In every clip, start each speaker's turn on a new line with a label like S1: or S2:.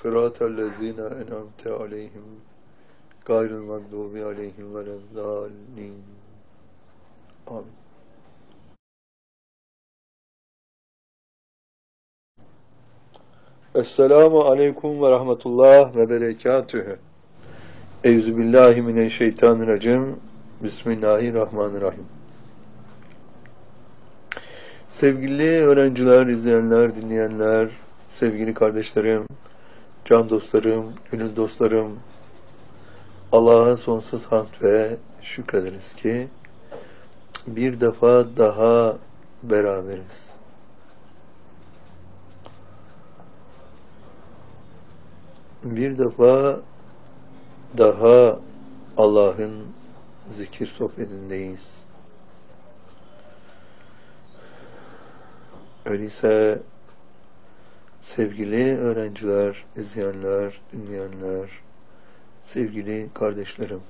S1: sıratellezine en'amte aleyhim gayril mağdubi aleyhim veleddallin. Amin. Esselamu aleyküm ve rahmetullah ve berekatühü. Euzubillahimineşşeytanirracim. Bismillahirrahmanirrahim. Sevgili öğrenciler, izleyenler, dinleyenler, sevgili kardeşlerim, can dostlarım, gönül dostlarım, Allah'a sonsuz hamd ve şükrederiz ki bir defa daha beraberiz. Bir defa daha Allah'ın zikir sohbetindeyiz. Öyleyse sevgili öğrenciler, izleyenler, dinleyenler, sevgili kardeşlerim,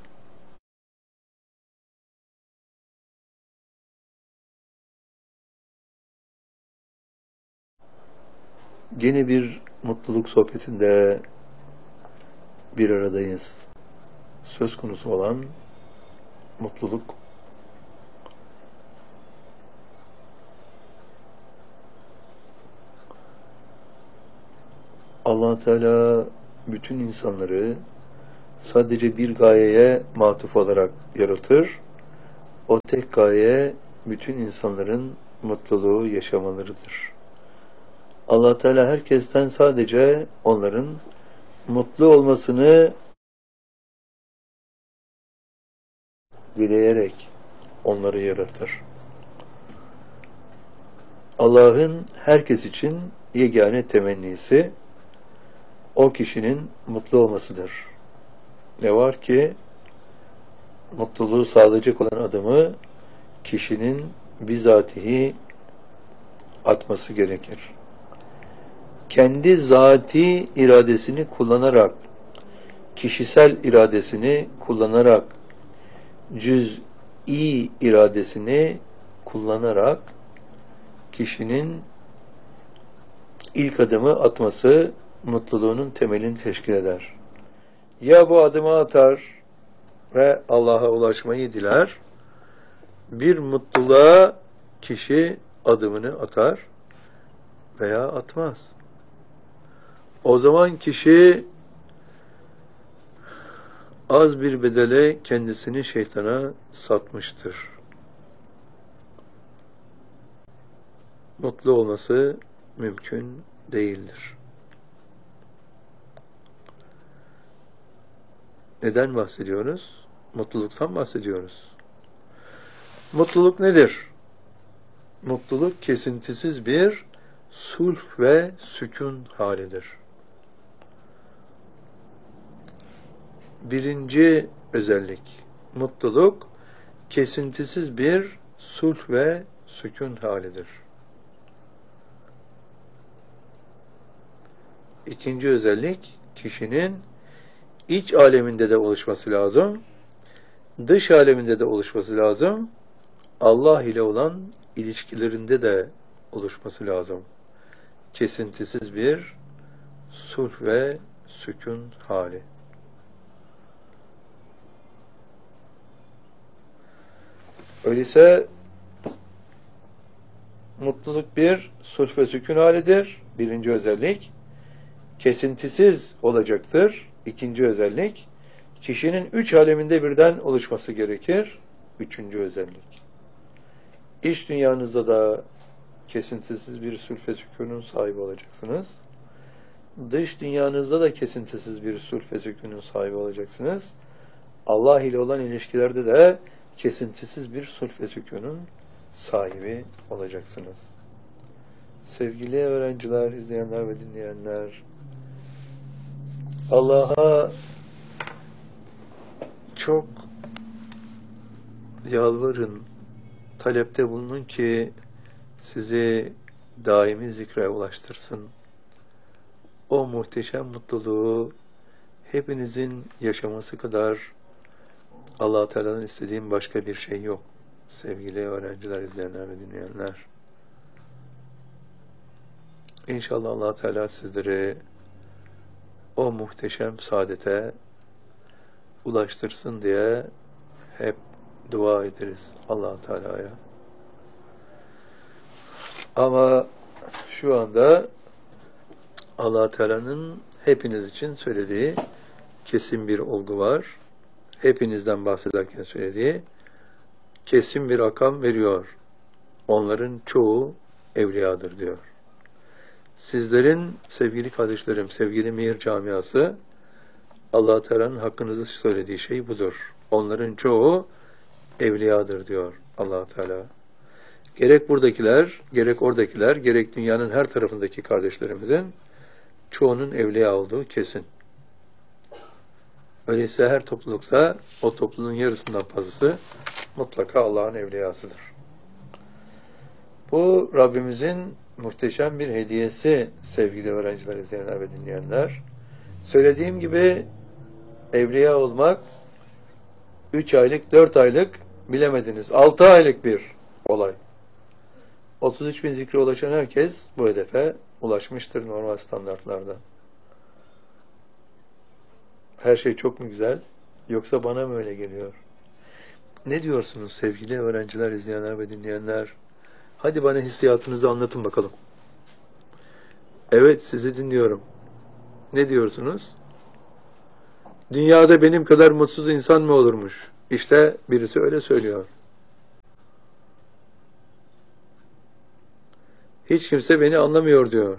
S1: yeni bir mutluluk sohbetinde bir aradayız. Söz konusu olan mutluluk. Allah Teala bütün insanları sadece bir gayeye matuf olarak yaratır. O tek gaye bütün insanların mutluluğu yaşamalarıdır. Allah Teala herkesten sadece onların mutlu olmasını dileyerek onları yaratır. Allah'ın herkes için yegane temennisi o kişinin mutlu olmasıdır. Ne var ki mutluluğu sağlayacak olan adımı kişinin bizatihi atması gerekir. Kendi zati iradesini kullanarak, kişisel iradesini kullanarak, cüz'i iradesini kullanarak kişinin ilk adımı atması mutluluğunun temelini teşkil eder. Ya bu adımı atar ve Allah'a ulaşmayı diler, bir mutluluğa kişi adımını atar veya atmaz. O zaman kişi az bir bedele kendisini şeytana satmıştır. Mutlu olması mümkün değildir. Neden bahsediyoruz? Mutluluktan bahsediyoruz. Mutluluk nedir? Mutluluk kesintisiz bir sulh ve sükun halidir. Birinci özellik, mutluluk kesintisiz bir sulh ve sükun halidir. İkinci özellik, kişinin iç aleminde de oluşması lazım, dış aleminde de oluşması lazım, Allah ile olan ilişkilerinde de oluşması lazım. Kesintisiz bir sulh ve sükun hali. Öyleyse mutluluk bir sulh ve sükun halidir. Birinci özellik. Kesintisiz olacaktır. İkinci özellik. Kişinin üç aleminde birden oluşması gerekir. Üçüncü özellik. İç dünyanızda da kesintisiz bir sulh ve sükunun sahibi olacaksınız. Dış dünyanızda da kesintisiz bir sulh ve sükunun sahibi olacaksınız. Allah ile olan ilişkilerde de kesintisiz bir sulh ve sükunun sahibi olacaksınız. Sevgili öğrenciler, izleyenler ve dinleyenler, Allah'a çok yalvarın, talepte bulunun ki sizi daimi zikre ulaştırsın. O muhteşem mutluluğu hepinizin yaşaması kadar Allah-u Teala'nın istediğim başka bir şey yok. Sevgili öğrenciler, izleyenler ve dinleyenler. İnşallah Allah-u Teala sizleri o muhteşem saadete ulaştırsın diye hep dua ederiz Allah Teala'ya. Ama şu anda Allah Teala'nın hepiniz için söylediği kesin bir olgu var. Hepinizden bahsederken söylediği kesin bir rakam veriyor. Onların çoğu evliyadır diyor. Sizlerin sevgili kardeşlerim, sevgili Mihir camiası, Allah Teala'nın hakkınızda söylediği şey budur. Onların çoğu evliyadır diyor Allah Teala. Gerek buradakiler, gerek oradakiler, gerek dünyanın her tarafındaki kardeşlerimizin çoğunun evliya olduğu kesin. Öyleyse her toplulukta o topluluğun yarısından fazlası mutlaka Allah'ın evliyasıdır. Bu Rabbimizin muhteşem bir hediyesi sevgili öğrenciler, izleyenler ve dinleyenler. Söylediğim gibi evliya olmak 3 aylık, 4 aylık, bilemediniz 6 aylık bir olay. 33.000 zikre ulaşan herkes bu hedefe ulaşmıştır normal standartlarda. Her şey çok mu güzel? Yoksa bana mı öyle geliyor? Ne diyorsunuz sevgili öğrenciler, izleyenler ve dinleyenler? Hadi bana hissiyatınızı anlatın bakalım. Evet, sizi dinliyorum. Ne diyorsunuz? Dünyada benim kadar mutsuz insan mı olurmuş? İşte birisi öyle söylüyor. Hiç kimse beni anlamıyor diyor.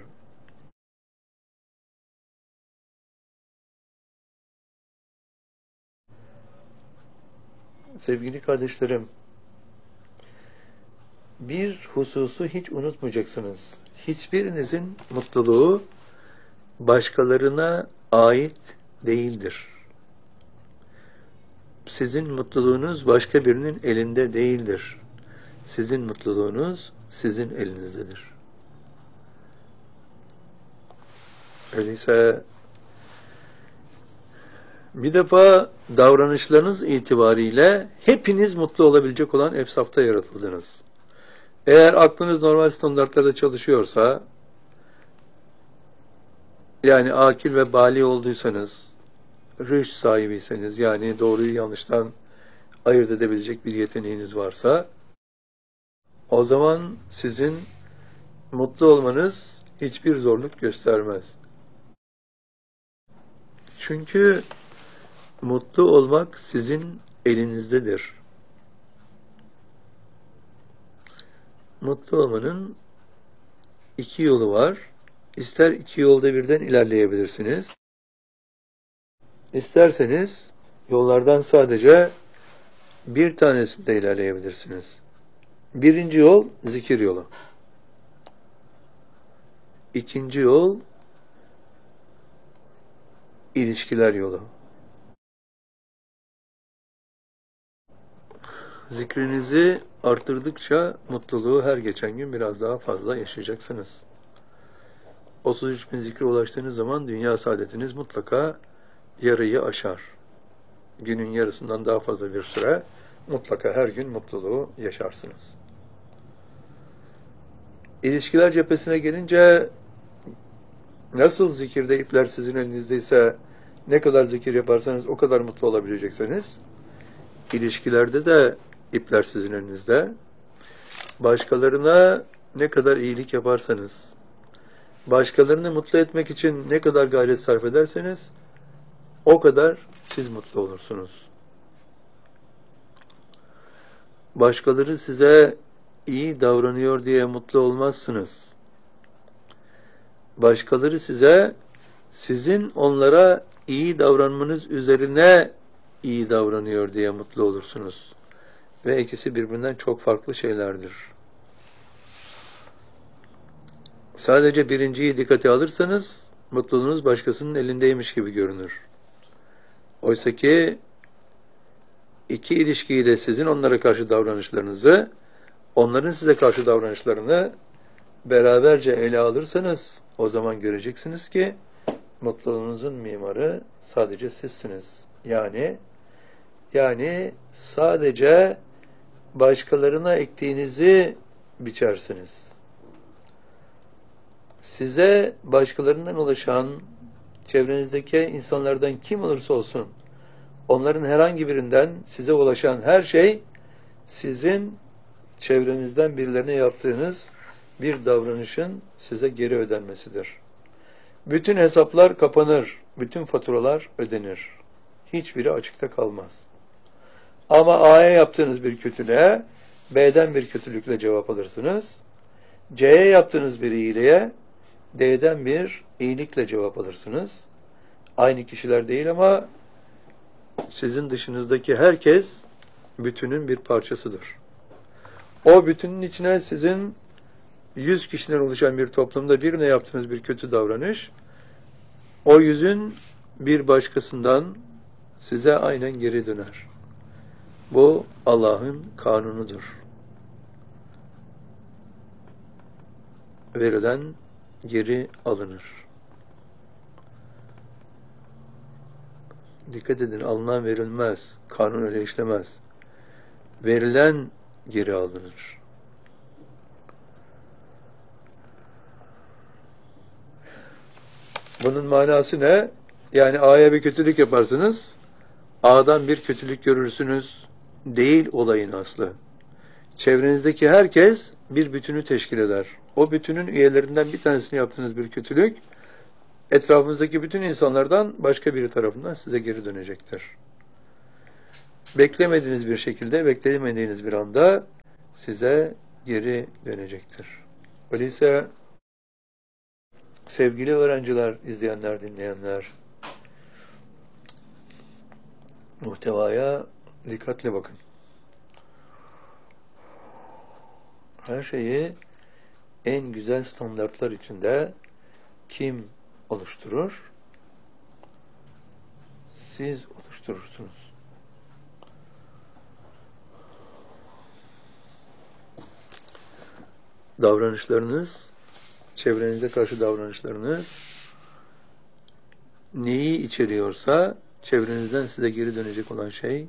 S1: Sevgili kardeşlerim, bir hususu hiç unutmayacaksınız. Hiçbirinizin mutluluğu başkalarına ait değildir. Sizin mutluluğunuz başka birinin elinde değildir. Sizin mutluluğunuz sizin elinizdedir. Öyleyse bir defa davranışlarınız itibariyle hepiniz mutlu olabilecek olan efsafta yaratıldınız. Eğer aklınız normal standartlarda çalışıyorsa, yani akil ve bali olduysanız, rüşt sahibiyseniz, yani doğruyu yanlıştan ayırt edebilecek bir yeteneğiniz varsa, o zaman sizin mutlu olmanız hiçbir zorluk göstermez. Çünkü mutlu olmak sizin elinizdedir. Mutlu olmanın iki yolu var. İster iki yolda birden ilerleyebilirsiniz. İsterseniz yollardan sadece bir tanesinde ilerleyebilirsiniz. Birinci yol zikir yolu. İkinci yol ilişkiler yolu. Zikrinizi arttırdıkça mutluluğu her geçen gün biraz daha fazla yaşayacaksınız. 33.000 zikre ulaştığınız zaman dünya saadetiniz mutlaka yarıyı aşar. Günün yarısından daha fazla bir süre mutlaka her gün mutluluğu yaşarsınız. İlişkiler cephesine gelince nasıl zikirde ipler sizin elinizdeyse ne kadar zikir yaparsanız o kadar mutlu olabileceksiniz. İlişkilerde de ipler sizin elinizde. Başkalarına ne kadar iyilik yaparsanız, başkalarını mutlu etmek için ne kadar gayret sarf ederseniz o kadar siz mutlu olursunuz. Başkaları size iyi davranıyor diye mutlu olmazsınız. Başkaları size sizin onlara iyi davranmanız üzerine iyi davranıyor diye mutlu olursunuz. Ve ikisi birbirinden çok farklı şeylerdir. Sadece birinciyi dikkate alırsanız mutluluğunuz başkasının elindeymiş gibi görünür. Oysa ki iki ilişkiyi de sizin onlara karşı davranışlarınızı, onların size karşı davranışlarını beraberce ele alırsanız o zaman göreceksiniz ki mutluluğunuzun mimarı sadece sizsiniz. Yani sadece başkalarına ektiğinizi biçersiniz. Size başkalarından ulaşan çevrenizdeki insanlardan kim olursa olsun, onların herhangi birinden size ulaşan her şey, sizin çevrenizden birilerine yaptığınız bir davranışın size geri ödenmesidir. Bütün hesaplar kapanır, bütün faturalar ödenir. Hiçbiri açıkta kalmaz. Ama A'ya yaptığınız bir kötülüğe, B'den bir kötülükle cevap alırsınız. C'ye yaptığınız bir iyiliğe, D'den bir iyilikle cevap alırsınız. Aynı kişiler değil ama sizin dışınızdaki herkes bütünün bir parçasıdır. O bütünün içine sizin 100 kişiden oluşan bir toplumda birine yaptığınız bir kötü davranış, o 100'ün bir başkasından size aynen geri döner. Bu Allah'ın kanunudur. Verilen geri alınır. Dikkat edin, alınan verilmez. Kanun öyle işlemez. Verilen geri alınır. Bunun manası ne? Yani A'ya bir kötülük yaparsınız, A'dan bir kötülük görürsünüz, değil olayın aslı. Çevrenizdeki herkes bir bütünü teşkil eder. O bütünün üyelerinden bir tanesini yaptığınız bir kötülük, etrafınızdaki bütün insanlardan başka biri tarafından size geri dönecektir. Beklemediğiniz bir şekilde, beklemediğiniz bir anda size geri dönecektir. Öyleyse sevgili öğrenciler, izleyenler, dinleyenler, muhtevaya dikkatle bakın. Her şeyi en güzel standartlar içinde kim oluşturur? Siz oluşturursunuz. Davranışlarınız, çevrenize karşı davranışlarınız neyi içeriyorsa çevrenizden size geri dönecek olan şey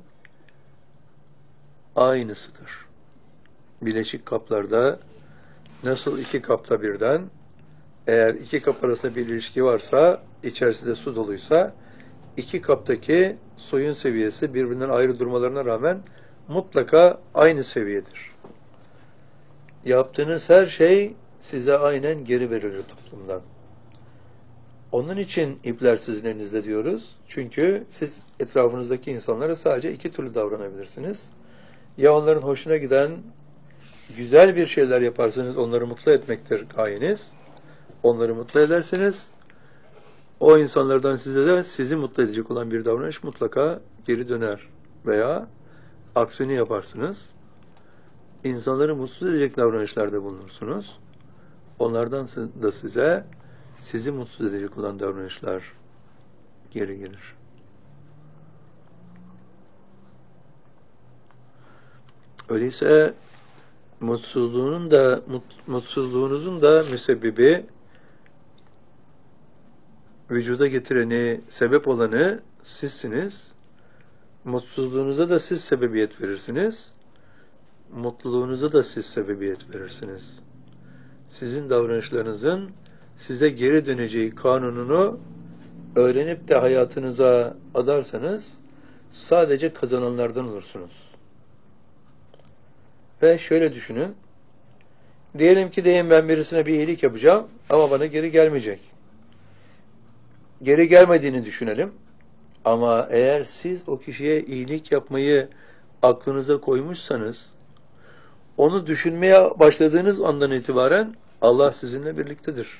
S1: aynısıdır. Bileşik kaplarda nasıl iki kapta birden, eğer iki kap arasında bir ilişki varsa, içerisinde su doluysa, iki kaptaki suyun seviyesi birbirinden ayrı durmalarına rağmen mutlaka aynı seviyedir. Yaptığınız her şey size aynen geri verilir toplumdan. Onun için ipler sizin elinizde diyoruz. Çünkü siz etrafınızdaki insanlara sadece iki türlü davranabilirsiniz. Ya onların hoşuna giden güzel bir şeyler yaparsınız, onları mutlu etmektir gayeniz. Onları mutlu edersiniz. O insanlardan size de sizi mutlu edecek olan bir davranış mutlaka geri döner. Veya aksini yaparsınız. İnsanları mutsuz edecek davranışlarda bulunursunuz. Onlardan da sizi mutsuz edecek olan davranışlar geri gelir. Öyleyse mutsuzluğunuzun da müsebbibi, vücuda getireni, sebep olanı sizsiniz. Mutsuzluğunuza da siz sebebiyet verirsiniz. Mutluluğunuza da siz sebebiyet verirsiniz. Sizin davranışlarınızın size geri döneceği kanununu öğrenip de hayatınıza adarsanız sadece kazananlardan olursunuz. Ve şöyle düşünün. Diyelim ki ben birisine bir iyilik yapacağım ama bana geri gelmeyecek. Geri gelmediğini düşünelim. Ama eğer siz o kişiye iyilik yapmayı aklınıza koymuşsanız, onu düşünmeye başladığınız andan itibaren Allah sizinle birliktedir.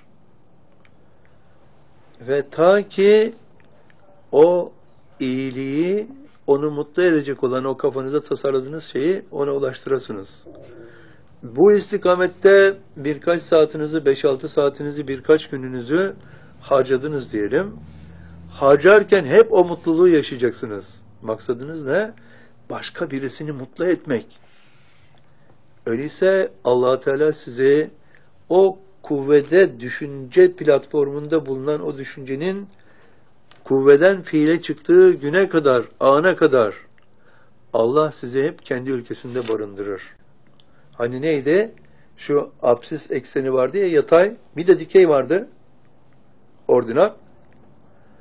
S1: Ve ta ki o iyiliği, onu mutlu edecek olan o kafanıza tasarladığınız şeyi ona ulaştırasınız. Bu istikamette birkaç saatinizi, 5-6 saatinizi, birkaç gününüzü harcadınız diyelim. Harcarken hep o mutluluğu yaşayacaksınız. Maksadınız ne? Başka birisini mutlu etmek. Öyleyse Allah Teala sizi o kuvvede, düşünce platformunda bulunan o düşüncenin kuvveden fiile çıktığı güne kadar, ana kadar Allah sizi hep kendi ülkesinde barındırır. Hani neydi? Şu apsis ekseni vardı ya, yatay, bir de dikey vardı. Ordinat.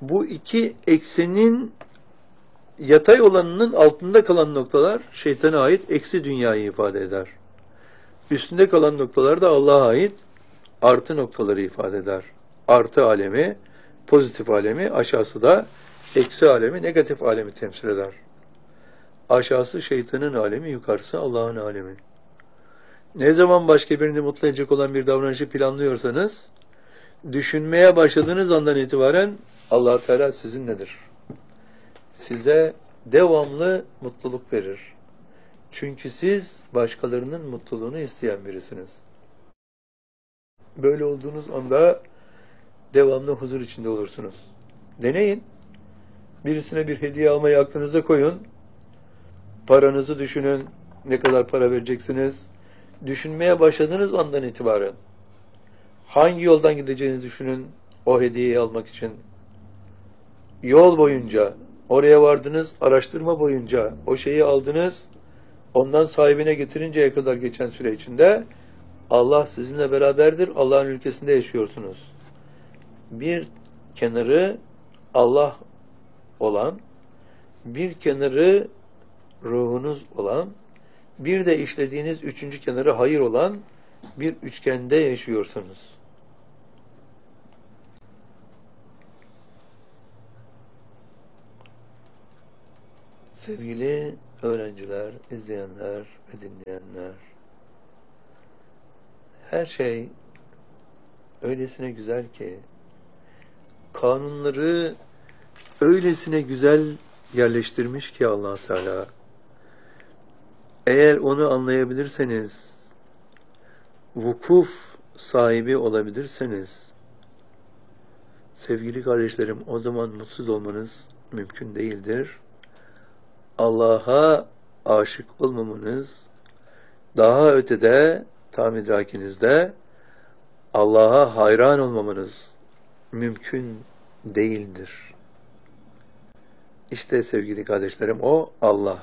S1: Bu iki eksenin yatay olanının altında kalan noktalar şeytana ait eksi dünyayı ifade eder. Üstünde kalan noktalar da Allah'a ait artı noktaları ifade eder. Artı alemi, pozitif alemi, aşağısı da eksi alemi, negatif alemi temsil eder. Aşağısı şeytanın alemi, yukarısı Allah'ın alemi. Ne zaman başka birini mutlu edecek olan bir davranışı planlıyorsanız, düşünmeye başladığınız andan itibaren Allah Teala sizinledir. Size devamlı mutluluk verir. Çünkü siz başkalarının mutluluğunu isteyen birisiniz. Böyle olduğunuz anda devamlı huzur içinde olursunuz. Deneyin. Birisine bir hediye almayı aklınıza koyun. Paranızı düşünün. Ne kadar para vereceksiniz? Düşünmeye başladığınız andan itibaren hangi yoldan gideceğinizi düşünün o hediyeyi almak için. Yol boyunca, oraya vardınız, araştırma boyunca o şeyi aldınız, ondan sahibine getirinceye kadar geçen süre içinde Allah sizinle beraberdir, Allah'ın ülkesinde yaşıyorsunuz. Bir kenarı Allah olan, bir kenarı ruhunuz olan, bir de işlediğiniz üçüncü kenarı hayır olan bir üçgende yaşıyorsunuz. Sevgili öğrenciler, izleyenler ve dinleyenler, her şey öylesine güzel ki, kanunları öylesine güzel yerleştirmiş ki Allah Teala. Eğer onu anlayabilirseniz, vukuf sahibi olabilirseniz, sevgili kardeşlerim, o zaman mutsuz olmanız mümkün değildir. Allah'a aşık olmamanız, daha ötede, tam idrakinizde, Allah'a hayran olmamanız mümkün değildir. İşte sevgili kardeşlerim, o Allah.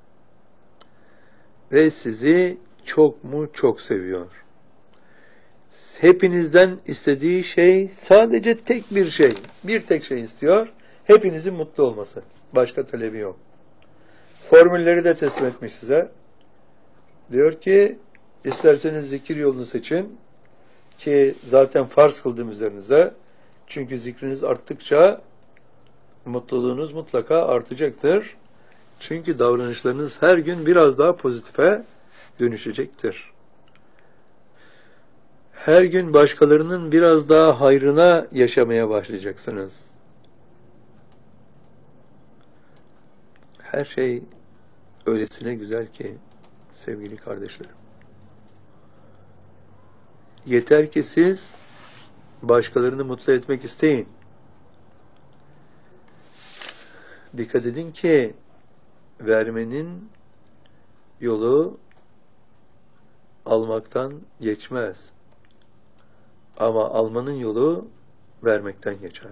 S1: Ve sizi çok mu çok seviyor. Hepinizden istediği şey sadece tek bir şey. Bir tek şey istiyor. Hepinizin mutlu olması. Başka talebi yok. Formülleri de teslim etmiş size. Diyor ki, isterseniz zikir yolunu seçin. Ki zaten farz kıldım üzerinize. Çünkü zikriniz arttıkça mutluluğunuz mutlaka artacaktır. Çünkü davranışlarınız her gün biraz daha pozitife dönüşecektir. Her gün başkalarının biraz daha hayrına yaşamaya başlayacaksınız. Her şey öylesine güzel ki sevgili kardeşlerim. Yeter ki siz başkalarını mutlu etmek isteyin. Dikkat edin ki vermenin yolu almaktan geçmez. Ama almanın yolu vermekten geçer.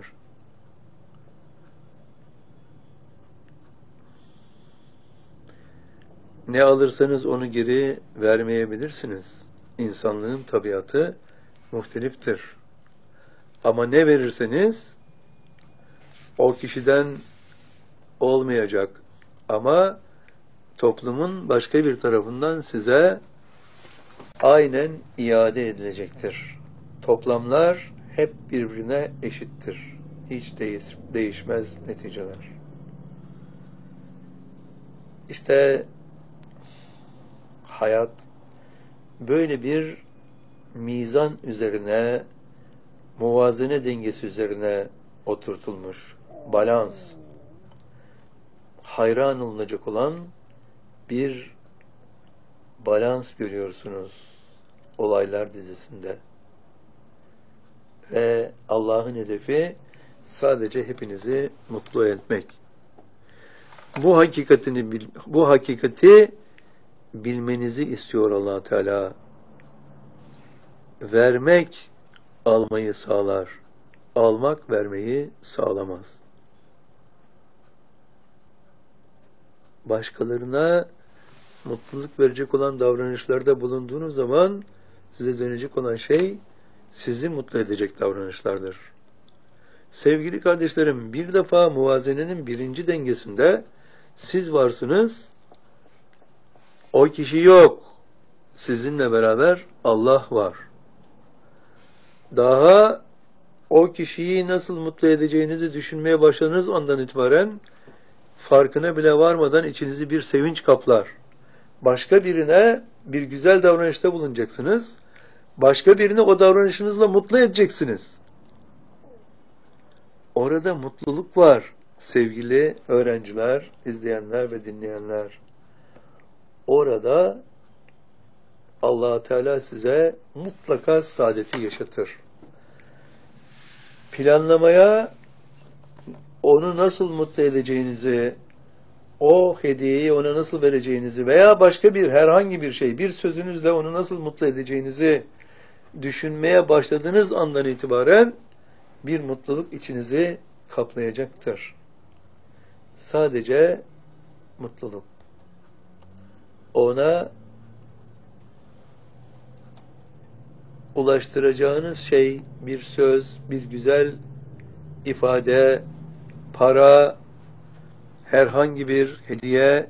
S1: Ne alırsanız onu geri vermeyebilirsiniz. İnsanlığın tabiatı muhteliftir. Ama ne verirseniz o kişiden olmayacak. Ama toplumun başka bir tarafından size aynen iade edilecektir. Toplamlar hep birbirine eşittir. Hiç değişmez neticeler. İşte hayat böyle bir mizan üzerine, muvazene dengesi üzerine oturtulmuş. Balans. Hayran olunacak olan bir balans görüyorsunuz olaylar dizisinde. Ve Allah'ın hedefi sadece hepinizi mutlu etmek. Bu hakikati bilmenizi istiyor Allah Teala. Vermek almayı sağlar. Almak vermeyi sağlamaz. Başkalarına mutluluk verecek olan davranışlarda bulunduğunuz zaman size dönecek olan şey sizi mutlu edecek davranışlardır. Sevgili kardeşlerim, bir defa muvazenenin birinci dengesinde siz varsınız, o kişi yok. Sizinle beraber Allah var. Daha o kişiyi nasıl mutlu edeceğinizi düşünmeye başladığınız andan itibaren farkına bile varmadan içinizi bir sevinç kaplar. Başka birine bir güzel davranışta bulunacaksınız. Başka birini o davranışınızla mutlu edeceksiniz. Orada mutluluk var sevgili öğrenciler, izleyenler ve dinleyenler. Orada Allah Teala size mutlaka saadeti yaşatır. Planlamaya onu nasıl mutlu edeceğinizi, o hediyeyi ona nasıl vereceğinizi veya başka bir herhangi bir şey, bir sözünüzle onu nasıl mutlu edeceğinizi düşünmeye başladığınız andan itibaren bir mutluluk içinizi kaplayacaktır. Sadece mutluluk. Ona ulaştıracağınız şey bir söz, bir güzel ifade, para, herhangi bir hediye,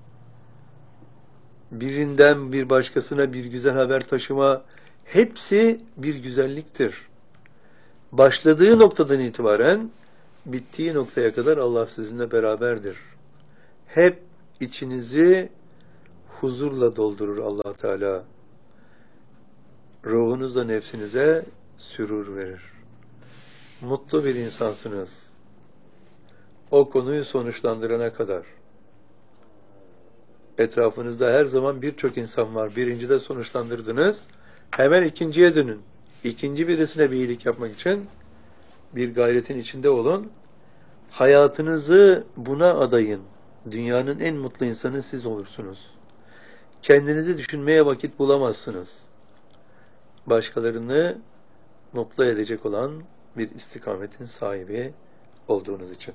S1: birinden bir başkasına bir güzel haber taşıma, hepsi bir güzelliktir. Başladığı noktadan itibaren bittiği noktaya kadar Allah sizinle beraberdir. Hep içinizi huzurla doldurur Allah Teala. Ruhunuzla nefsinize sürur verir. Mutlu bir insansınız. O konuyu sonuçlandırana kadar. Etrafınızda her zaman birçok insan var. Birincide sonuçlandırdınız. Hemen ikinciye dönün. İkinci birisine bir iyilik yapmak için bir gayretin içinde olun. Hayatınızı buna adayın. Dünyanın en mutlu insanı siz olursunuz. Kendinizi düşünmeye vakit bulamazsınız. Başkalarını mutlu edecek olan bir istikametin sahibi olduğunuz için.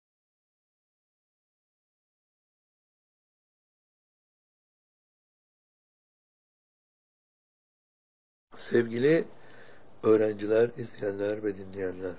S1: Sevgili öğrenciler, izleyenler ve dinleyenler.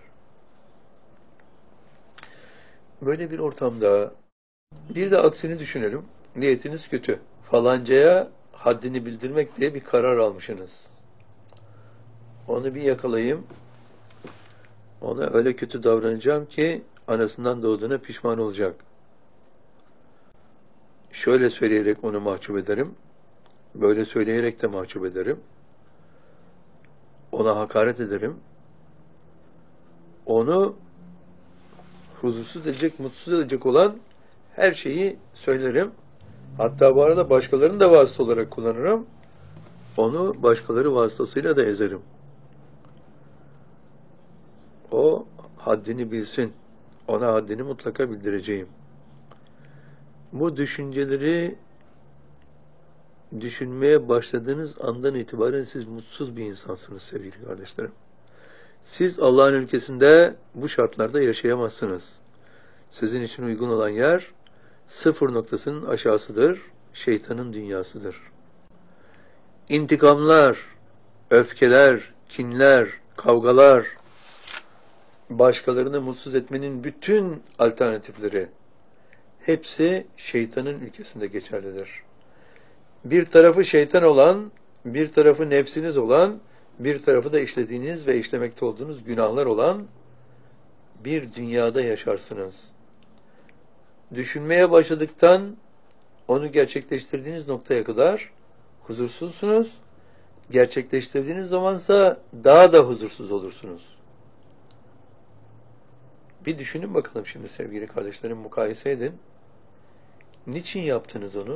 S1: Böyle bir ortamda bir de aksini düşünelim. Niyetiniz kötü. Falancaya haddini bildirmek diye bir karar almışsınız. Onu bir yakalayayım. Ona öyle kötü davranacağım ki anasından doğduğuna pişman olacak. Şöyle söyleyerek onu mahcup ederim. Böyle söyleyerek de mahcup ederim. Ona hakaret ederim. Onu huzursuz edecek, mutsuz edecek olan her şeyi söylerim. Hatta bu arada başkalarını da vasıta olarak kullanırım. Onu başkaları vasıtasıyla da ezerim. O haddini bilsin. Ona haddini mutlaka bildireceğim. Bu düşünceleri düşünmeye başladığınız andan itibaren siz mutsuz bir insansınız sevgili kardeşlerim. Siz Allah'ın ülkesinde bu şartlarda yaşayamazsınız. Sizin için uygun olan yer sıfır noktasının aşağısıdır, şeytanın dünyasıdır. İntikamlar, öfkeler, kinler, kavgalar, başkalarını mutsuz etmenin bütün alternatifleri hepsi şeytanın ülkesinde geçerlidir. Bir tarafı şeytan olan, bir tarafı nefsiniz olan, bir tarafı da işlediğiniz ve işlemekte olduğunuz günahlar olan bir dünyada yaşarsınız. Düşünmeye başladıktan onu gerçekleştirdiğiniz noktaya kadar huzursuzsunuz. Gerçekleştirdiğiniz zamansa daha da huzursuz olursunuz. Bir düşünün bakalım şimdi sevgili kardeşlerim, mukayese edin. Niçin yaptınız onu?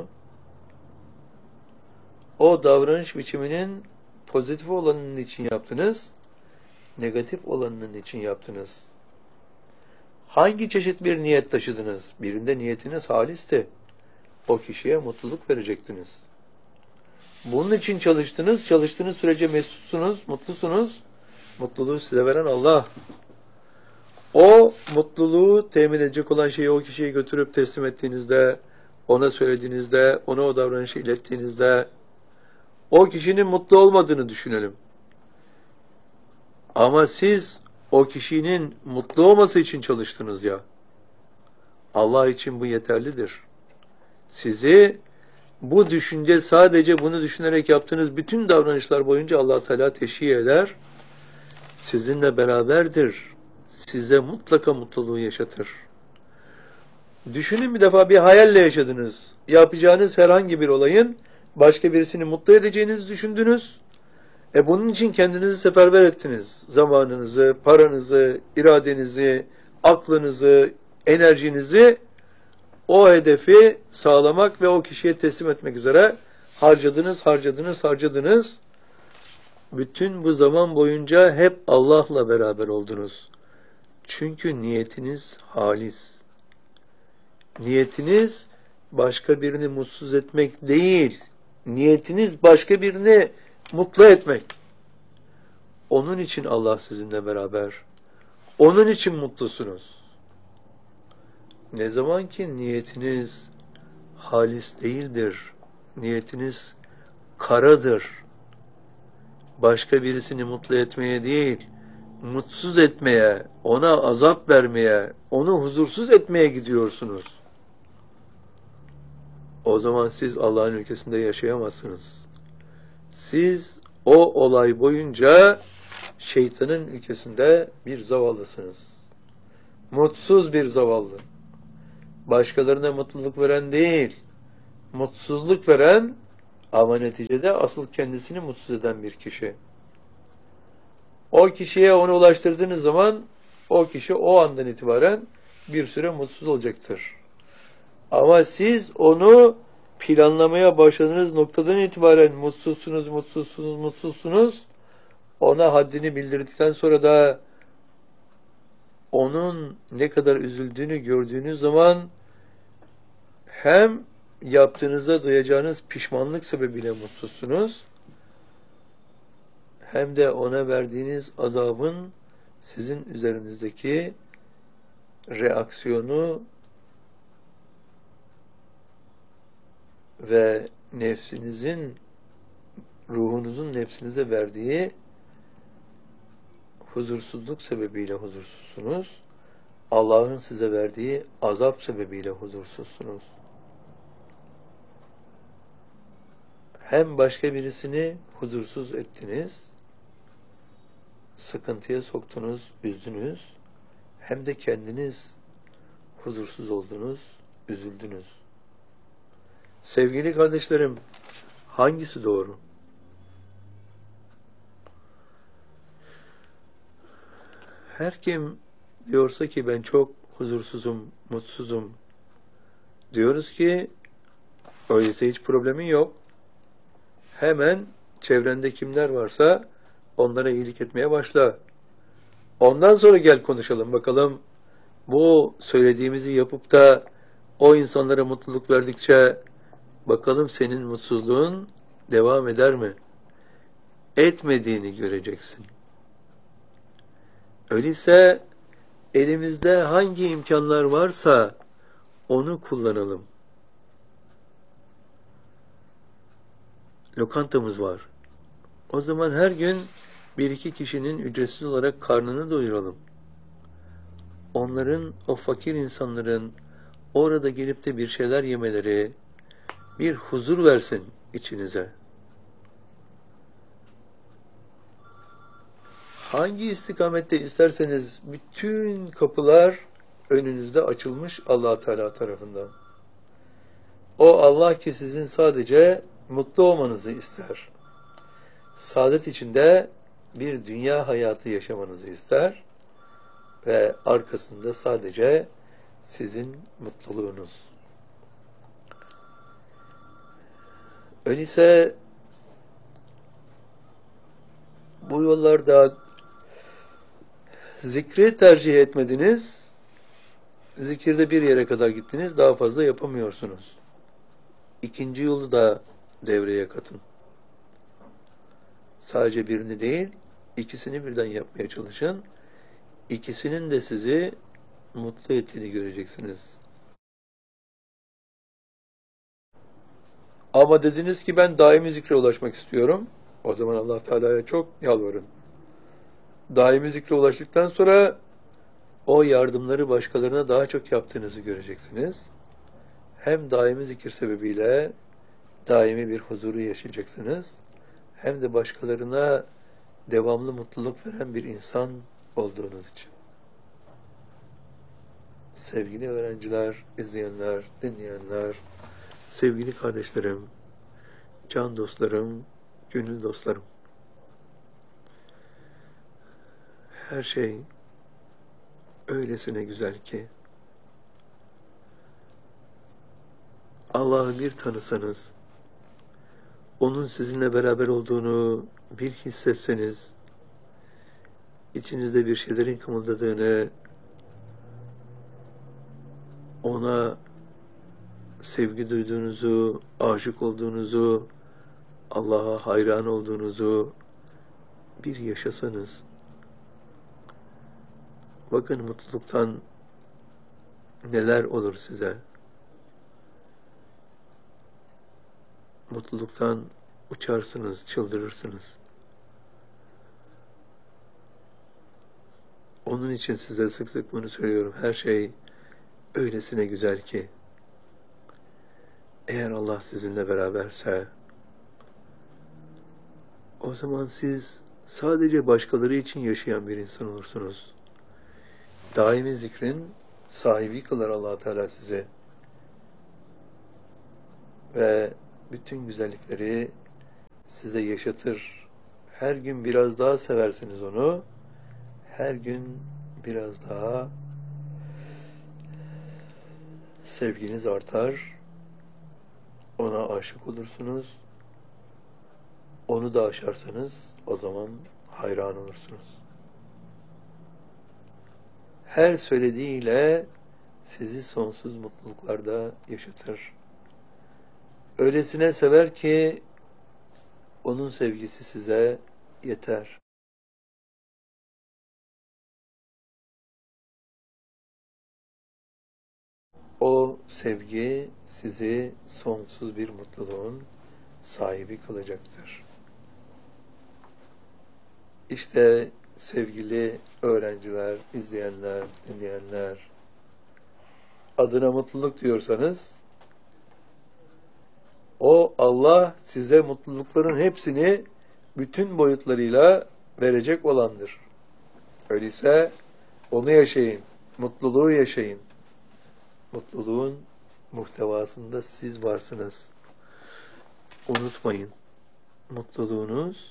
S1: O davranış biçiminin pozitif olanının için yaptınız, negatif olanının için yaptınız. Hangi çeşit bir niyet taşıdınız? Birinde niyetiniz halisti. O kişiye mutluluk verecektiniz. Bunun için çalıştınız. Çalıştığınız sürece mesutsunuz, mutlusunuz. Mutluluğu size veren Allah. O mutluluğu temin edecek olan şeyi o kişiye götürüp teslim ettiğinizde, ona söylediğinizde, ona o davranışı ilettiğinizde, o kişinin mutlu olmadığını düşünelim. Ama siz O kişinin mutlu olması için çalıştınız ya. Allah için bu yeterlidir. Sizi bu düşünce, sadece bunu düşünerek yaptığınız bütün davranışlar boyunca Allah Teala teşhir eder. Sizinle beraberdir. Size mutlaka mutluluğu yaşatır. Düşünün, bir defa bir hayalle yaşadınız. Yapacağınız herhangi bir olayın başka birisini mutlu edeceğinizi düşündünüz. Bunun için kendinizi seferber ettiniz. Zamanınızı, paranızı, iradenizi, aklınızı, enerjinizi o hedefi sağlamak ve o kişiye teslim etmek üzere harcadınız. Bütün bu zaman boyunca hep Allah'la beraber oldunuz. Çünkü niyetiniz halis. Niyetiniz başka birini mutsuz etmek değil. Niyetiniz başka birini mutlu etmek. Onun için Allah sizinle beraber. Onun için mutlusunuz. Ne zaman ki niyetiniz halis değildir, niyetiniz karadır, başka birisini mutlu etmeye değil, mutsuz etmeye, ona azap vermeye, onu huzursuz etmeye gidiyorsunuz. O zaman siz Allah'ın ülkesinde yaşayamazsınız. Siz o olay boyunca şeytanın ülkesinde bir zavallısınız. Mutsuz bir zavallı. Başkalarına mutluluk veren değil, mutsuzluk veren ama neticede asıl kendisini mutsuz eden bir kişi. O kişiye onu ulaştırdığınız zaman o kişi o andan itibaren bir süre mutsuz olacaktır. Ama siz onu planlamaya başladığınız noktadan itibaren mutsuzsunuz. Ona haddini bildirdikten sonra da onun ne kadar üzüldüğünü gördüğünüz zaman hem yaptığınızda duyacağınız pişmanlık sebebiyle mutsuzsunuz, hem de ona verdiğiniz azabın sizin üzerinizdeki reaksiyonu ve ruhunuzun nefsinize verdiği huzursuzluk sebebiyle huzursuzsunuz. Allah'ın size verdiği azap sebebiyle huzursuzsunuz. Hem başka birisini huzursuz ettiniz, sıkıntıya soktunuz, üzdünüz, hem de kendiniz huzursuz oldunuz, üzüldünüz. Sevgili kardeşlerim, hangisi doğru? Her kim diyorsa ki ben çok huzursuzum, mutsuzum, diyoruz ki öyleyse hiç problemin yok. Hemen çevrende kimler varsa onlara iyilik etmeye başla. Ondan sonra gel konuşalım bakalım, bu söylediğimizi yapıp da o insanlara mutluluk verdikçe bakalım senin mutsuzluğun devam eder mi? Etmediğini göreceksin. Öyleyse elimizde hangi imkanlar varsa onu kullanalım. Lokantamız var. O zaman her gün bir iki kişinin ücretsiz olarak karnını doyuralım. Onların, o fakir insanların orada gelip de bir şeyler yemeleri bir huzur versin içinize. Hangi istikamette isterseniz bütün kapılar önünüzde açılmış Allah Teala tarafından. O Allah ki sizin sadece mutlu olmanızı ister. Saadet içinde bir dünya hayatı yaşamanızı ister ve arkasında sadece sizin mutluluğunuz. Öyleyse bu yollarda zikri tercih etmediniz, zikirde bir yere kadar gittiniz, daha fazla yapamıyorsunuz. İkinci yolu da devreye katın. Sadece birini değil, ikisini birden yapmaya çalışın. İkisinin de sizi mutlu ettiğini göreceksiniz. Ama dediniz ki ben daimi zikre ulaşmak istiyorum. O zaman Allah Teala'ya çok yalvarın. daimi zikre ulaştıktan sonra o yardımları başkalarına daha çok yaptığınızı göreceksiniz. Hem daimi zikir sebebiyle daimi bir huzuru yaşayacaksınız, hem de başkalarına devamlı mutluluk veren bir insan olduğunuz için. Sevgili öğrenciler, izleyenler, dinleyenler, sevgili kardeşlerim, can dostlarım, gönül dostlarım. Her şey öylesine güzel ki Allah'ı bir tanısanız, onun sizinle beraber olduğunu bir hissetseniz, içinizde bir şeylerin kımıldadığını, ona sevgi duyduğunuzu, aşık olduğunuzu, Allah'a hayran olduğunuzu bir yaşasanız, bakın mutluluktan neler olur size. Mutluluktan uçarsınız, çıldırırsınız. Onun için size sık sık bunu söylüyorum. Her şey öylesine güzel ki, eğer Allah sizinle beraberse, o zaman siz sadece başkaları için yaşayan bir insan olursunuz. Daimi zikrin sahibi kılar Allah Teala sizi. Ve bütün güzellikleri size yaşatır. Her gün biraz daha seversiniz onu. Her gün biraz daha sevginiz artar. Ona aşık olursunuz. Onu da aşarsanız o zaman hayran olursunuz. Her söylediğiyle sizi sonsuz mutluluklarda yaşatır. Öylesine sever ki onun sevgisi size yeter. O sevgi sizi sonsuz bir mutluluğun sahibi kılacaktır. İşte sevgili öğrenciler, izleyenler, dinleyenler, adına mutluluk diyorsanız, o Allah size mutlulukların hepsini bütün boyutlarıyla verecek olandır. Öyleyse onu yaşayın, mutluluğu yaşayın. Mutluluğun muhtevasında siz varsınız. Unutmayın, mutluluğunuz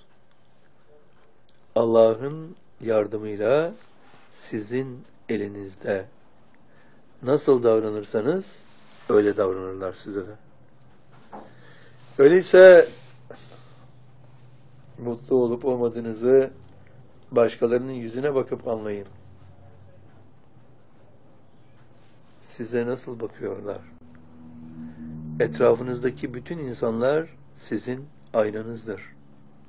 S1: Allah'ın yardımıyla sizin elinizde. Nasıl davranırsanız öyle davranırlar size de. Öyleyse mutlu olup olmadığınızı başkalarının yüzüne bakıp anlayın. Size nasıl bakıyorlar? Etrafınızdaki bütün insanlar sizin aynanızdır.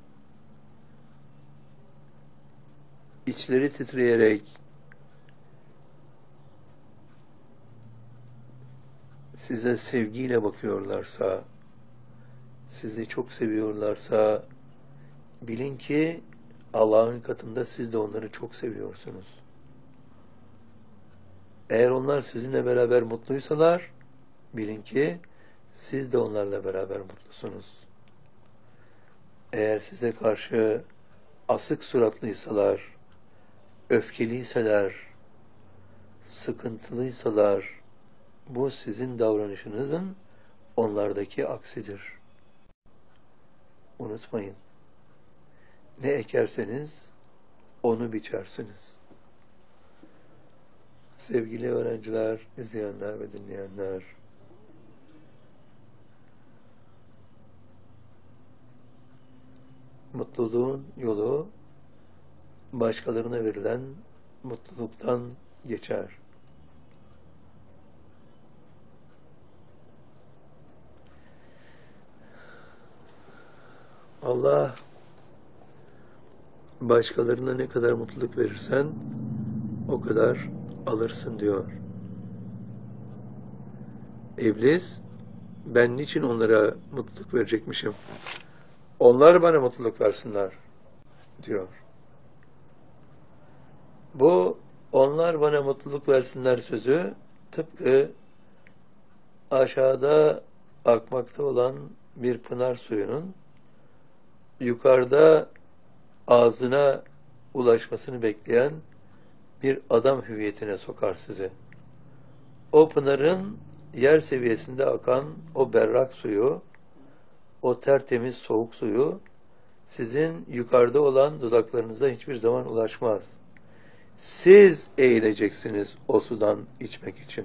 S1: İçleri titreyerek size sevgiyle bakıyorlarsa, sizi çok seviyorlarsa, bilin ki Allah'ın katında siz de onları çok seviyorsunuz. Eğer onlar sizinle beraber mutluysalar, bilin ki siz de onlarla beraber mutlusunuz. Eğer size karşı asık suratlıysalar, öfkeliyseler, sıkıntılıysalar, bu sizin davranışınızın onlardaki aksidir. Unutmayın, ne ekerseniz onu biçersiniz. Sevgili öğrenciler, izleyenler ve dinleyenler, mutluluğun yolu başkalarına verilen mutluluktan geçer. Allah başkalarına ne kadar mutluluk verirsen o kadar alırsın diyor. İblis, ben niçin onlara mutluluk verecekmişim? Onlar bana mutluluk versinler diyor. Bu onlar bana mutluluk versinler sözü tıpkı aşağıda akmakta olan bir pınar suyunun yukarıda ağzına ulaşmasını bekleyen bir adam hüviyetine sokar sizi. O pınarın yer seviyesinde akan o berrak suyu, o tertemiz soğuk suyu sizin yukarıda olan dudaklarınıza hiçbir zaman ulaşmaz. Siz eğileceksiniz o sudan içmek için.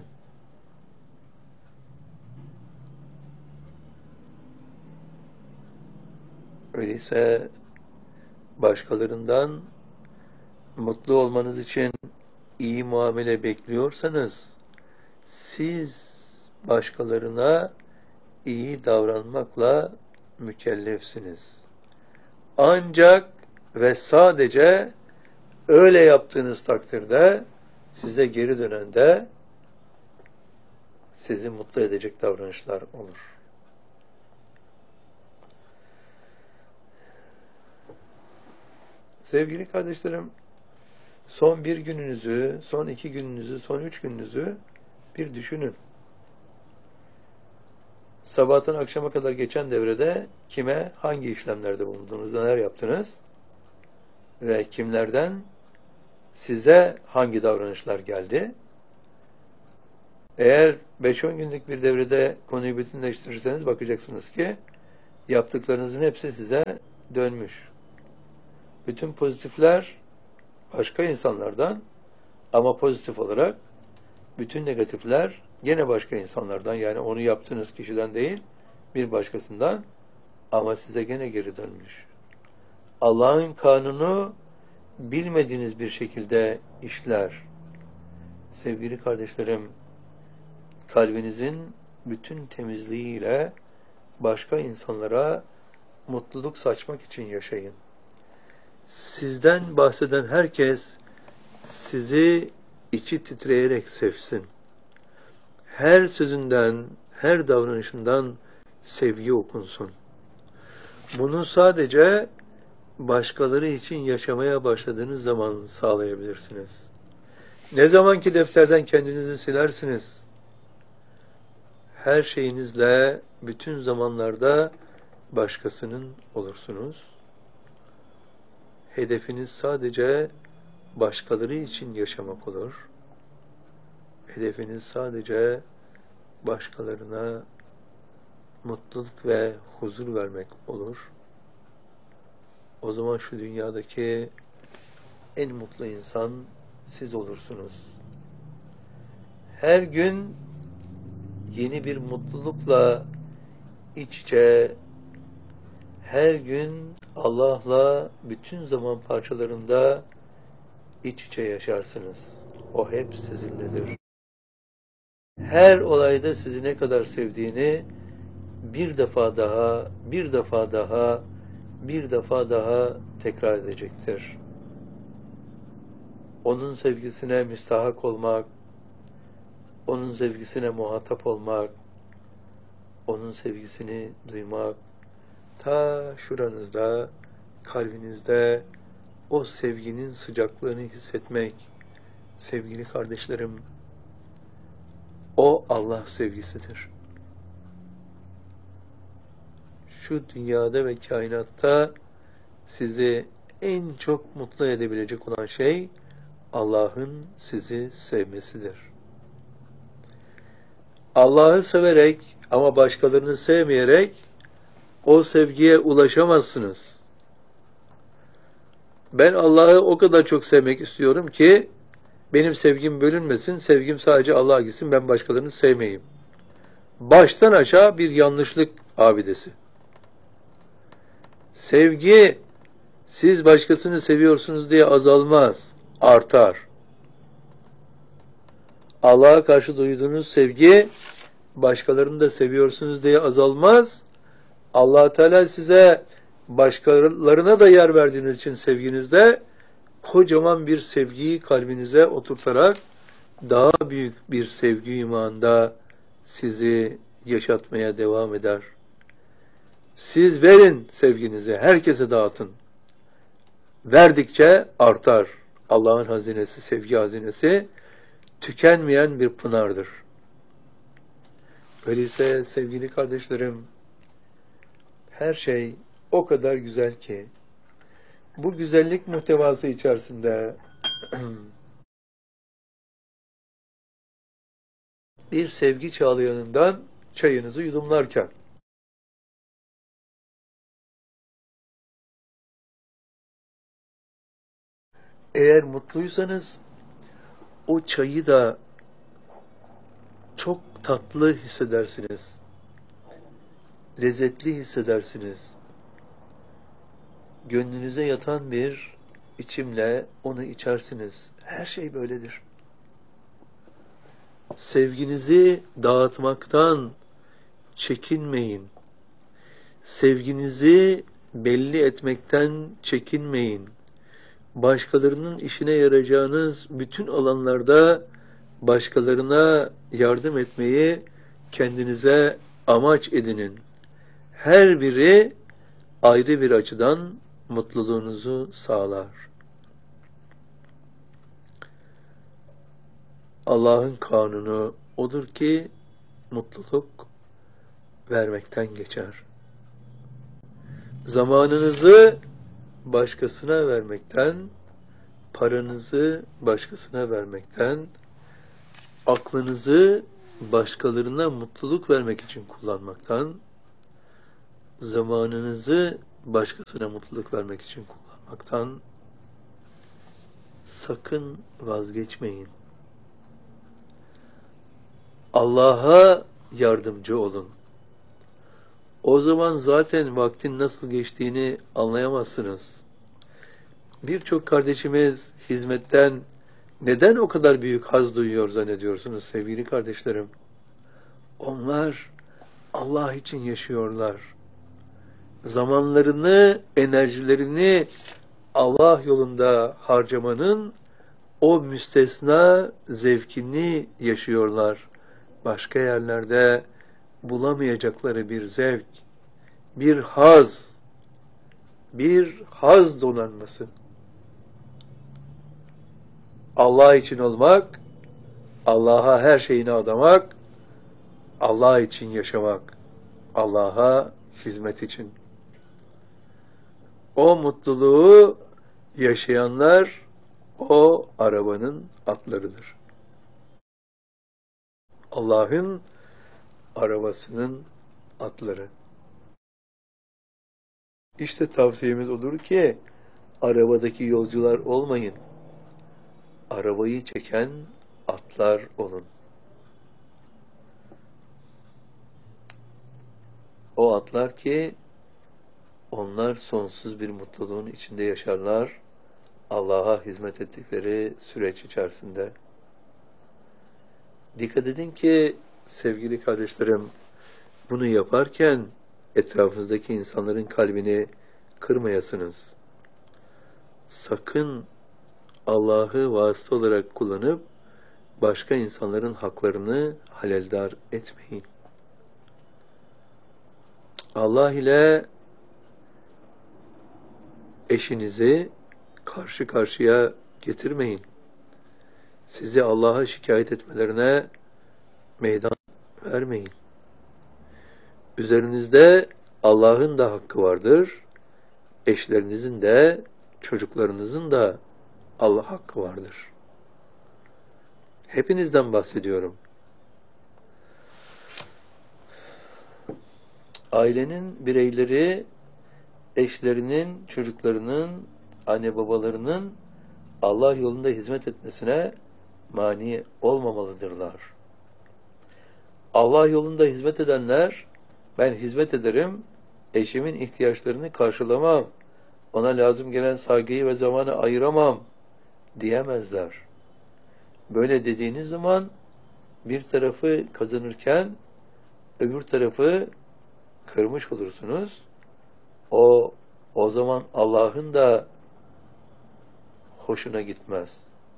S1: Öyleyse başkalarından mutlu olmanız için iyi muamele bekliyorsanız siz başkalarına iyi davranmakla mükellefsiniz. Ancak ve sadece öyle yaptığınız takdirde size geri dönende sizi mutlu edecek davranışlar olur. Sevgili kardeşlerim, son bir gününüzü, son 2 gününüzü, son 3 gününüzü bir düşünün. Sabahtan akşama kadar geçen devrede kime, hangi işlemlerde bulundunuz, neler yaptınız ve kimlerden size hangi davranışlar geldi? Eğer 5-10 günlük bir devrede konuyu bütünleştirirseniz bakacaksınız ki yaptıklarınızın hepsi size dönmüş. Bütün pozitifler başka insanlardan ama pozitif olarak bütün negatifler gene başka insanlardan, yani onu yaptığınız kişiden değil bir başkasından ama size gene geri dönmüş. Allah'ın kanunu bilmediğiniz bir şekilde işler. Sevgili kardeşlerim, kalbinizin bütün temizliğiyle başka insanlara mutluluk saçmak için yaşayın. Sizden bahseden herkes sizi içi titreyerek sevsin. Her sözünden, her davranışından sevgi okunsun. Bunu sadece başkaları için yaşamaya başladığınız zaman sağlayabilirsiniz. Ne zaman ki defterden kendinizi silersiniz, her şeyinizle bütün zamanlarda başkasının olursunuz. Hedefiniz sadece başkaları için yaşamak olur. Hedefiniz sadece başkalarına mutluluk ve huzur vermek olur. O zaman şu dünyadaki en mutlu insan siz olursunuz. Her gün yeni bir mutlulukla iç içe, her gün Allah'la bütün zaman parçalarında iç içe yaşarsınız. O hep sizinledir. Her olayda sizi ne kadar sevdiğini bir defa daha, bir defa daha, bir defa daha tekrar edecektir. Onun sevgisine müstahak olmak, onun sevgisine muhatap olmak, onun sevgisini duymak, ta şuranızda, kalbinizde o sevginin sıcaklığını hissetmek, sevgili kardeşlerim, o Allah sevgisidir. Şu dünyada ve kainatta sizi en çok mutlu edebilecek olan şey Allah'ın sizi sevmesidir. Allah'ı severek ama başkalarını sevmeyerek o sevgiye ulaşamazsınız. Ben Allah'ı o kadar çok sevmek istiyorum ki benim sevgim bölünmesin, sevgim sadece Allah'a gitsin, ben başkalarını sevmeyeyim. Baştan aşağı bir yanlışlık abidesi. Sevgi, siz başkasını seviyorsunuz diye azalmaz, artar. Allah'a karşı duyduğunuz sevgi, başkalarını da seviyorsunuz diye azalmaz. Allah Teala size başkalarına da yer verdiğiniz için sevginizde kocaman bir sevgiyi kalbinize oturtarak daha büyük bir sevgi imanda sizi yaşatmaya devam eder. Siz verin sevginizi, herkese dağıtın. Verdikçe artar, Allah'ın hazinesi, sevgi hazinesi tükenmeyen bir pınardır. Öyleyse sevgili kardeşlerim, her şey o kadar güzel ki, bu güzellik muhtevası içerisinde bir sevgi çağlayanından çayınızı yudumlarken, eğer mutluysanız, o çayı da çok tatlı hissedersiniz, lezzetli hissedersiniz. Gönlünüze yatan bir içimle onu içersiniz. Her şey böyledir. Sevginizi dağıtmaktan çekinmeyin. Sevginizi belli etmekten çekinmeyin. Başkalarının işine yarayacağınız bütün alanlarda başkalarına yardım etmeyi kendinize amaç edinin. Her biri ayrı bir açıdan mutluluğunuzu sağlar. Allah'ın kanunu odur ki mutluluk vermekten geçer. Zamanınızı başkasına vermekten, paranızı başkasına vermekten, aklınızı başkalarına mutluluk vermek için kullanmaktan, zamanınızı başkasına mutluluk vermek için kullanmaktan sakın vazgeçmeyin. Allah'a yardımcı olun. O zaman zaten vaktin nasıl geçtiğini anlayamazsınız. Birçok kardeşimiz hizmetten neden o kadar büyük haz duyuyor zannediyorsunuz sevgili kardeşlerim? Onlar Allah için yaşıyorlar. Zamanlarını, enerjilerini Allah yolunda harcamanın o müstesna zevkini yaşıyorlar. Başka yerlerde bulamayacakları bir zevk, bir haz donanması. Allah için olmak, Allah'a her şeyini adamak, Allah için yaşamak, Allah'a hizmet için. O mutluluğu yaşayanlar o arabanın atlarıdır. Allah'ın arabasının atları. İşte tavsiyemiz odur ki arabadaki yolcular olmayın. Arabayı çeken atlar olun. O atlar ki onlar sonsuz bir mutluluğun içinde yaşarlar. Allah'a hizmet ettikleri süreç içerisinde. Dikkat edin ki sevgili kardeşlerim, bunu yaparken etrafınızdaki insanların kalbini kırmayasınız. Sakın Allah'ı vasıta olarak kullanıp başka insanların haklarını haleldar etmeyin. Allah ile eşinizi karşı karşıya getirmeyin. Sizi Allah'a şikayet etmelerine meydan vermeyin. Üzerinizde Allah'ın da hakkı vardır. Eşlerinizin de, çocuklarınızın da Allah hakkı vardır. Hepinizden bahsediyorum. Ailenin bireyleri, eşlerinin, çocuklarının, anne babalarının Allah yolunda hizmet etmesine mani olmamalıdırlar. Allah yolunda hizmet edenler, ben hizmet ederim, eşimin ihtiyaçlarını karşılamam, ona lazım gelen saygıyı ve zamanı ayıramam diyemezler. Böyle dediğiniz zaman bir tarafı kazanırken öbür tarafı kırmış olursunuz. O zaman Allah'ın da hoşuna gitmez.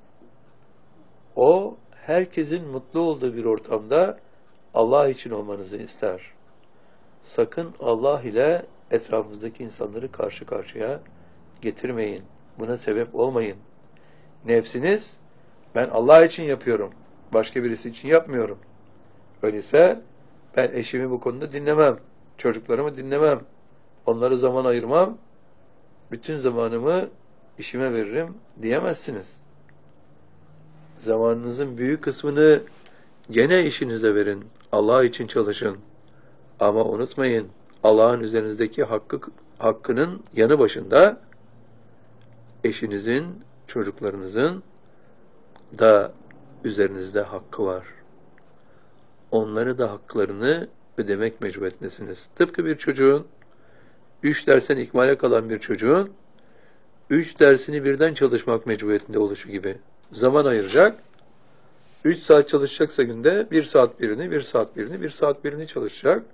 S1: O herkesin mutlu olduğu bir ortamda Allah için olmanızı ister. Sakın Allah ile etrafınızdaki insanları karşı karşıya getirmeyin. Buna sebep olmayın. Nefsiniz, ben Allah için yapıyorum, başka birisi için yapmıyorum. Öyleyse ben eşimi bu konuda dinlemem, çocuklarımı dinlemem, onlara zaman ayırmam, bütün zamanımı işime veririm diyemezsiniz. Zamanınızın büyük kısmını gene işinize verin, Allah için çalışın. Ama unutmayın, Allah'ın üzerinizdeki hakkının yanı başında eşinizin, çocuklarınızın da üzerinizde hakkı var. Onları da haklarını ödemek mecburiyetindesiniz. Tıpkı bir çocuğun, 3 dersten ikmale kalan bir çocuğun 3 dersini birden çalışmak mecburiyetinde oluşu gibi. Zaman ayıracak, 3 saat çalışacaksa günde 1 saat birini, 1 saat birini, 1 saat birini çalışacak.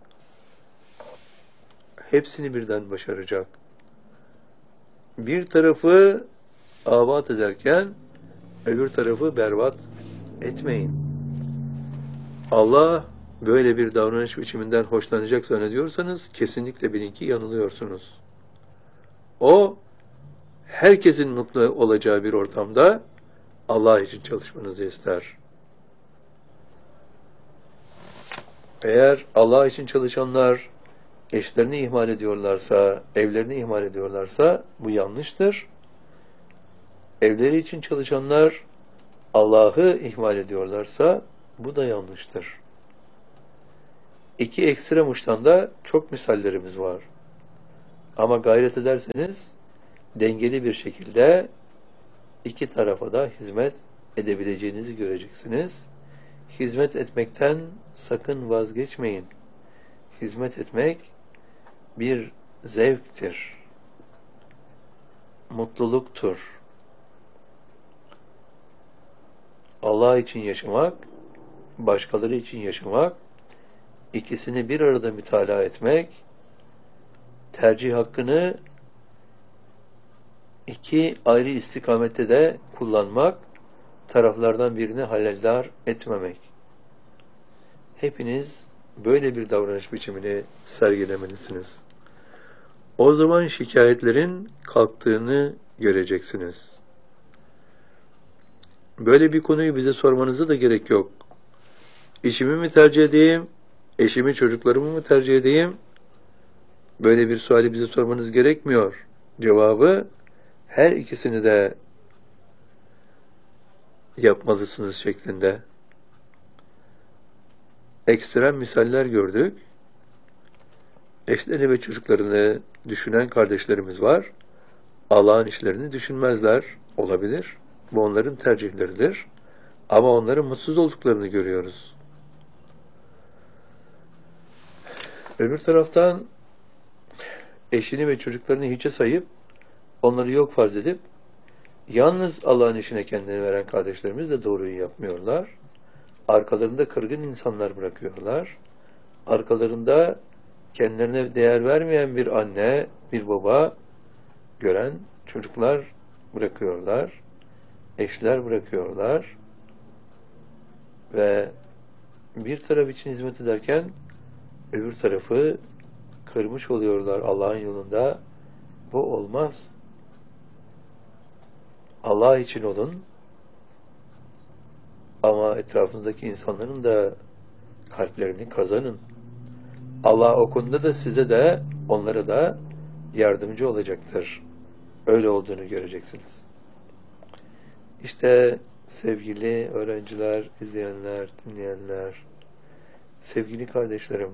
S1: Hepsini birden başaracak. Bir tarafı abat ederken öbür tarafı berbat etmeyin. Allah böyle bir davranış biçiminden hoşlanacak zannediyorsanız kesinlikle bilin ki yanılıyorsunuz. O herkesin mutlu olacağı bir ortamda Allah için çalışmanızı ister. Eğer Allah için çalışanlar eşlerini ihmal ediyorlarsa, evlerini ihmal ediyorlarsa bu yanlıştır. Evleri için çalışanlar Allah'ı ihmal ediyorlarsa bu da yanlıştır. İki ekstrem uçtan da çok misallerimiz var. Ama gayret ederseniz dengeli bir şekilde iki tarafa da hizmet edebileceğinizi göreceksiniz. Hizmet etmekten sakın vazgeçmeyin. Hizmet etmek bir zevktir, mutluluktur. Allah için yaşamak, başkaları için yaşamak, ikisini bir arada mütalaa etmek, tercih hakkını iki ayrı istikamette de kullanmak, taraflardan birini halaldar etmemek. Hepiniz böyle bir davranış biçimini sergilemelisiniz. O zaman şikayetlerin kalktığını göreceksiniz. Böyle bir konuyu bize sormanıza da gerek yok. İşimi mi tercih edeyim, eşimi, çocuklarımı mı tercih edeyim? Böyle bir suali bize sormanız gerekmiyor. Cevabı, her ikisini de yapmalısınız şeklinde. Ekstrem misaller gördük. Eşlerini ve çocuklarını düşünen kardeşlerimiz var. Allah'ın işlerini düşünmezler. Olabilir. Bu onların tercihleridir. Ama onların mutsuz olduklarını görüyoruz. Öbür taraftan eşini ve çocuklarını hiçe sayıp, onları yok farz edip, yalnız Allah'ın işine kendini veren kardeşlerimiz de doğruyu yapmıyorlar. Arkalarında kırgın insanlar bırakıyorlar. Arkalarında kendilerine değer vermeyen bir anne, bir baba gören çocuklar bırakıyorlar. Eşler bırakıyorlar. Ve bir taraf için hizmet ederken öbür tarafı kırmış oluyorlar Allah'ın yolunda. Bu olmaz. Allah için olun. Ama etrafınızdaki insanların da kalplerini kazanın. Allah o konuda da size de onlara da yardımcı olacaktır. Öyle olduğunu göreceksiniz. İşte sevgili öğrenciler, izleyenler, dinleyenler, sevgili kardeşlerim,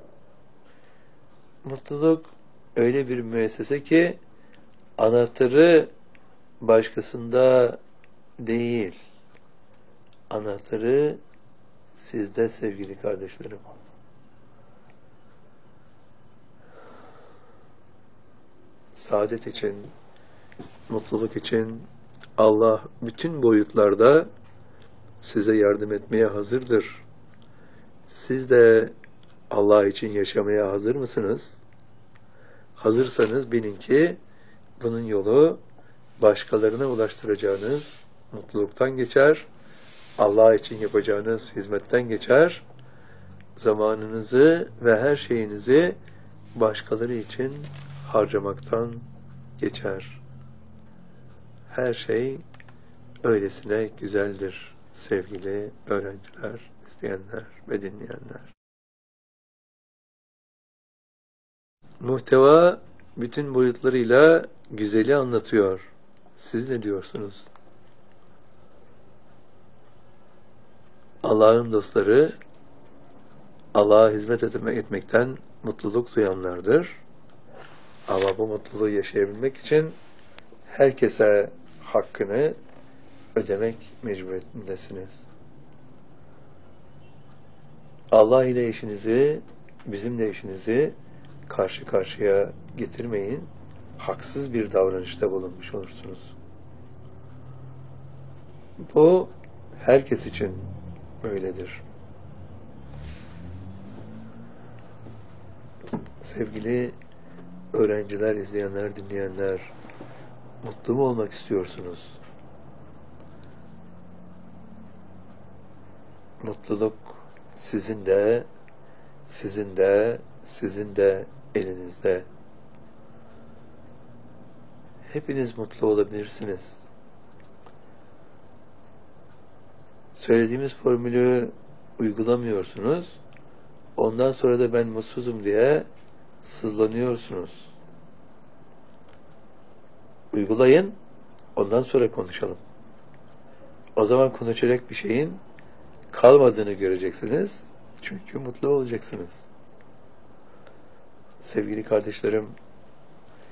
S1: mutluluk öyle bir müessese ki anahtarı başkasında değil, anahtarı sizde sevgili kardeşlerim. Saadet için, mutluluk için Allah bütün boyutlarda size yardım etmeye hazırdır. Siz de Allah için yaşamaya hazır mısınız? Hazırsanız bilin ki bunun yolu başkalarına ulaştıracağınız mutluluktan geçer, Allah için yapacağınız hizmetten geçer, zamanınızı ve her şeyinizi başkaları için harcamaktan geçer. Her şey öylesine güzeldir sevgili öğrenciler, izleyenler ve dinleyenler. Muhteva bütün boyutlarıyla güzeli anlatıyor. Siz ne diyorsunuz? Allah'ın dostları Allah'a hizmet etmekten mutluluk duyanlardır. Ama bu mutluluğu yaşayabilmek için herkese hakkını ödemek mecburiyetindesiniz. Allah ile işinizi, bizimle işinizi karşı karşıya getirmeyin. Haksız bir davranışta bulunmuş olursunuz. Bu herkes için böyledir. Sevgili öğrenciler, izleyenler, dinleyenler, mutlu mu olmak istiyorsunuz? Mutluluk sizin de, sizin de, sizin de elinizde. Hepiniz mutlu olabilirsiniz. Söylediğimiz formülü uygulamıyorsunuz. Ondan sonra da ben mutsuzum diye sızlanıyorsunuz. Uygulayın, ondan sonra konuşalım. O zaman konuşacak bir şeyin kalmadığını göreceksiniz. Çünkü mutlu olacaksınız. Sevgili kardeşlerim,